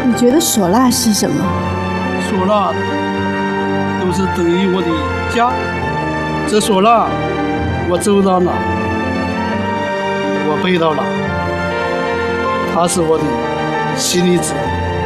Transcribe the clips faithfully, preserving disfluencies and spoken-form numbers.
你觉得唢呐是什么？ 唢呐都是等于我的家，这唢呐我走到哪，我背到哪，它是我的心里子。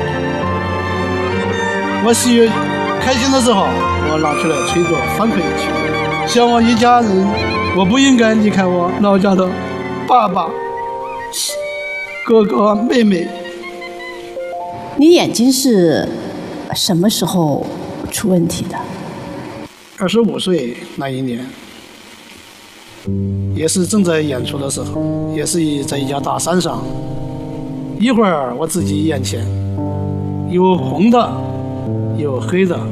我喜开心的时候，我拿出来吹个欢快的曲子，想我一家人，我不应该离开我老家的爸爸、哥哥、妹妹。 你眼睛是什么时候出问题的？ 二十五岁那一年，也是正在演出的时候，也是在一家大山上。一会儿我自己眼前有红的，有黑的，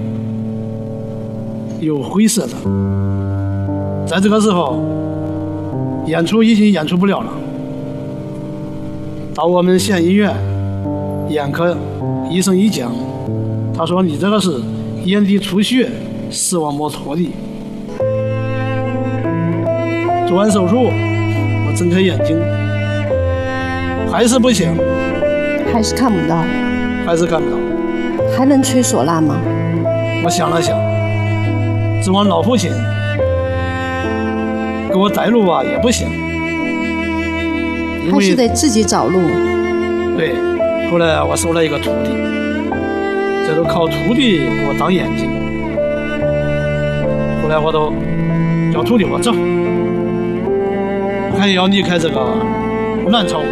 有灰色的。在这个时候，演出已经演出不了了。到我们县医院，眼科医生一讲，他说你这个是眼底出血，视网膜脱离。做完手术，我睁开眼睛，还是不行， 还是看不到？ 还是看不到。 还能吹唢呐吗？ 我想了想，指望老父亲给我带路啊，也不行， 还是得自己找路。 对，后来我收了一个徒弟，这都靠徒弟给我当眼睛。后来我都叫徒弟我走，还要离开这个南朝，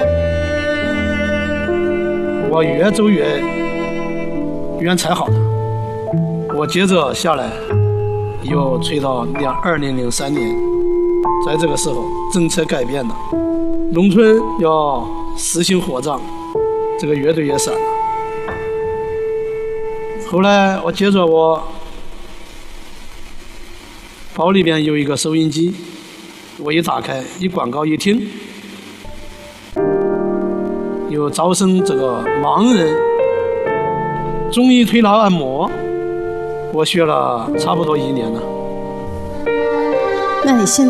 我越走越远才好的。我接着下来，又吹到两二零零三年，在这个时候政策改变了，农村要实行火葬，这个乐队也散了。后来我接着我包里边有一个收音机，我一打开，一广告一听，有招生这个盲人中医推拿按摩，我学了差不多一年了。 那你现